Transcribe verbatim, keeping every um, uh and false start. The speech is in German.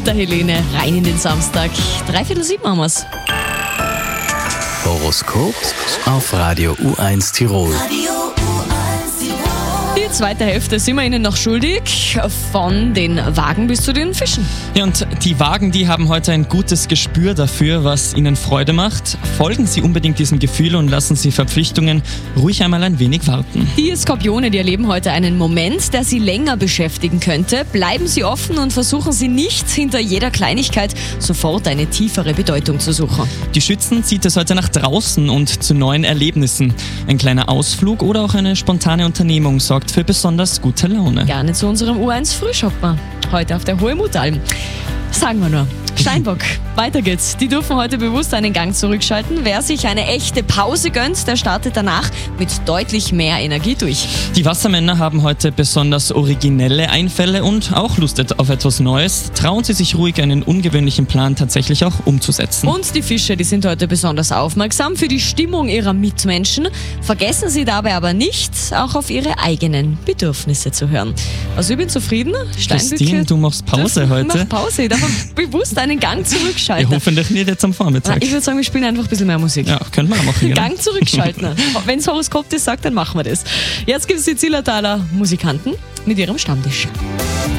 der Helene rein in den Samstag. Dreiviertel sieben haben wir's. Horoskop auf Radio U eins Tirol. Die zweite Hälfte sind wir Ihnen noch schuldig, von den Wagen bis zu den Fischen. Ja, und die Wagen, die haben heute ein gutes Gespür dafür, was ihnen Freude macht. Folgen Sie unbedingt diesem Gefühl und lassen Sie Verpflichtungen ruhig einmal ein wenig warten. Die Skorpione, die erleben heute einen Moment, der Sie länger beschäftigen könnte. Bleiben Sie offen und versuchen Sie nicht, hinter jeder Kleinigkeit sofort eine tiefere Bedeutung zu suchen. Die Schützen zieht es heute nach draußen und zu neuen Erlebnissen. Ein kleiner Ausflug oder auch eine spontane Unternehmung sorgt für besonders gute Laune. Gerne zu unserem U eins Frühshopper. Heute auf der Hohemutalm. Sagen wir nur. Steinbock, weiter geht's. Die dürfen heute bewusst einen Gang zurückschalten. Wer sich eine echte Pause gönnt, der startet danach mit deutlich mehr Energie durch. Die Wassermänner haben heute besonders originelle Einfälle und auch Lust auf etwas Neues. Trauen Sie sich ruhig, einen ungewöhnlichen Plan tatsächlich auch umzusetzen. Und die Fische, die sind heute besonders aufmerksam für die Stimmung ihrer Mitmenschen. Vergessen Sie dabei aber nicht, auch auf Ihre eigenen Bedürfnisse zu hören. Also ich bin zufrieden. Christine, du machst Pause heute. Ich mach Pause. Ich darf bewusst einen Gang zurückschalten. Ja, hoffentlich nicht jetzt am Vormittag. Ich würde sagen, wir spielen einfach ein bisschen mehr Musik. Ja, können wir auch machen. Genau. Gang zurückschalten. Wenn das Horoskop das sagt, dann machen wir das. Jetzt gibt es die Zillertaler Musikanten mit ihrem Stammtisch.